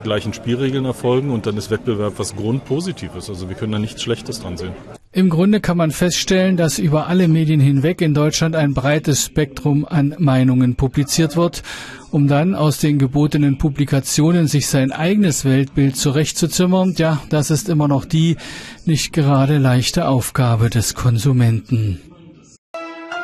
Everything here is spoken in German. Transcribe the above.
gleichen Spielregeln erfolgen und dann ist Wettbewerb was Grundpositives. Also wir können da nichts Schlechtes dran sehen. Im Grunde kann man feststellen, dass über alle Medien hinweg in Deutschland ein breites Spektrum an Meinungen publiziert wird, um dann aus den gebotenen Publikationen sich sein eigenes Weltbild zurechtzuzimmern. Ja, das ist immer noch die nicht gerade leichte Aufgabe des Konsumenten.